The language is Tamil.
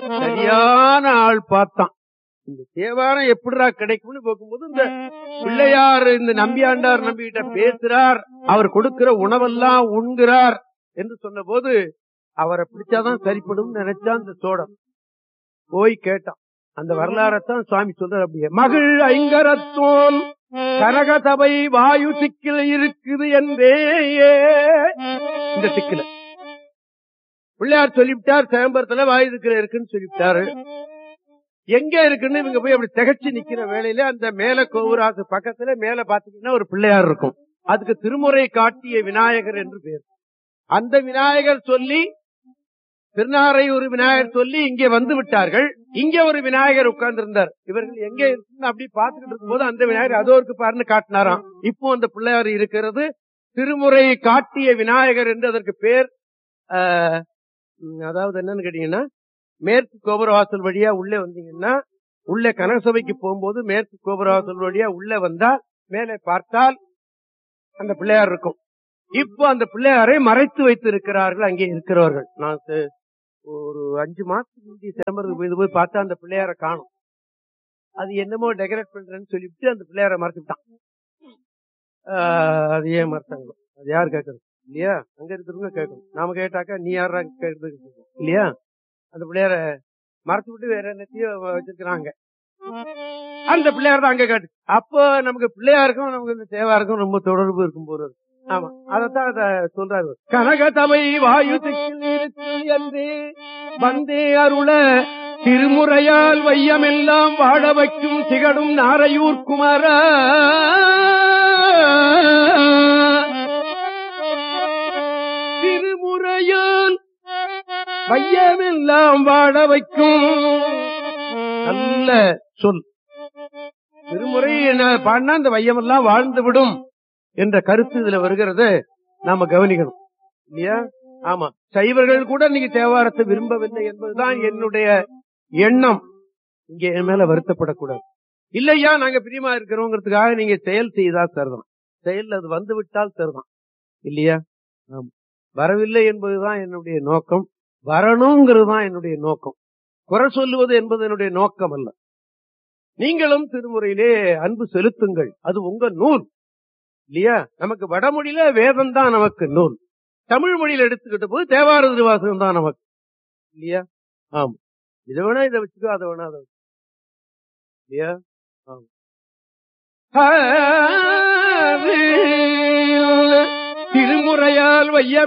சரியான ஆள் பார்த்தான். இந்த தேவாரம் எப்படிடா கிடைக்கும்னு பார்க்கும்போது இந்த பிள்ளையார் இந்த நம்பியாண்டார் நம்பிக்கிட்ட பேசுறார், அவர் கொடுக்கிற உணவெல்லாம் உண்கிறார் என்று சொன்ன போது அவரை பிடிச்சாதான் சரிப்படும் நினைச்சான். இந்த சோழன் போய் கேட்டான். அந்த வரலாறத்தான் சுவாமி சொல்றார். அப்படியே மகிழ் ஐங்கரத்தோல் கனகசபை வாயு திக்கில் இருக்குது என்றே இந்த திக்கில பிள்ளையார் சொல்லிவிட்டார். சேம்பரத்துல வாயு திக்கில இருக்குன்னு சொல்லிவிட்டாரு. எங்க இருக்குன்னு இவங்க போய் அப்படி திகச்சு நிக்கிற வேளையில அந்த மேல கோபுராசு பக்கத்துல மேல பாத்தீங்கன்னா ஒரு பிள்ளையார் இருக்கும். அதுக்கு திருமுறை காட்டிய விநாயகர் என்று பேர். அந்த விநாயகர் சொல்லி திருநாரையூர் விநாயகர் சொல்லி இங்கே வந்து விட்டார்கள். இங்க ஒரு விநாயகர் உட்கார்ந்து இருந்தார். இவர்கள் எங்க இருக்குன்னு அப்படி பாத்துக்கிட்டு இருக்கும் போது அந்த விநாயகர் அதோ இருக்கு பாருன்னு காட்டினாராம். இப்போ அந்த பிள்ளையார் இருக்கிறது திருமுறை காட்டிய விநாயகர் என்று அதற்கு பேர். அதாவது என்னன்னு கேட்டீங்கன்னா, மேற்கு கோபுரவாசல் வழியா உள்ளே வந்தீங்கன்னா, உள்ளே கனகசபைக்கு போகும்போது மேற்கு கோபுரவாசல் வழியா உள்ளே வந்தா மேலே பார்த்தால் அந்த பிள்ளையார் இருக்கும். இப்போ அந்த பிள்ளையாரை மறைத்து வைத்து இருக்கிறார்கள் அங்கே இருக்கிறவர்கள். நான் ஒரு 5 மாசத்துக்கு முந்தைய சேம்பருக்கு போய் பார்த்தா அந்த பிள்ளையார காணும். அது என்னமோ டெக்கரேட் பண்றேன்னு சொல்லிவிட்டு அந்த பிள்ளையார மறைச்சுட்டான். அது ஏன் மறைச்சாங்களோ அது யாரு கேட்கறது இல்லையா? அங்க இருக்கிறவங்க கேட்கணும். நாம கேட்டாக்கா நீ யாரா கேட்கறது இல்லையா? அந்த பிள்ளையார மறைச்சு விட்டு வேற என்னத்தையும் வச்சிருக்கிறாங்க. அந்த பிள்ளையார் தான் அங்க காட்டு. அப்போ நமக்கு பிள்ளையாருக்கும் நமக்கு இந்த தேவாருக்கும் ரொம்ப தொடர்பு இருக்கும் போது. ஆமா, அதத்தான் அத சொல்றாரு. கனகசபை வாயு என்று வந்தே அருள திருமுறையால் வையமெல்லாம் வாழ வைக்கும் திகழும் நாரையூர் குமார திருமுறையால் வையமெல்லாம் வாழ வைக்கும் நல்ல சொல். திருமுறை பாடினா இந்த வையமெல்லாம் வாழ்ந்து விடும் என்ற கருத்து இதுல வருகிறது. நாம கவனிக்கணும் இல்லையா? ஆமா, சைவர்கள் கூட நீங்க தேவாரத்தை விரும்பவில்லை என்பதுதான் என்னுடைய எண்ணம். இங்க என் மேல வருத்தப்படக்கூடாது. இல்லையா, நாங்க பிரியமா இருக்கிறோங்கிறதுக்காக நீங்க செயல் செய்தா தருதான், செயல் அது வந்து விட்டால் தருதான் இல்லையா? ஆமா, வரவில்லை என்பதுதான் என்னுடைய நோக்கம். வரணுங்கிறது தான் என்னுடைய நோக்கம். குறை சொல்லுவது என்பது என்னுடைய நோக்கம் அல்ல. நீங்களும் திருமுறையிலே அன்பு செலுத்துங்கள். அது உங்க நூல் இல்லையா? நமக்கு வடமொழியில வேதம் தான் நமக்கு நூல். தமிழ் மொழியில எடுத்துக்கிட்ட போது தேவார திருவாசகம் தான் நமக்கு இல்லையா? ஆமா, இதை வேணா இதை வச்சுக்கோ, அதை வேணா அதை இல்லையா? திருமுறையால் வைய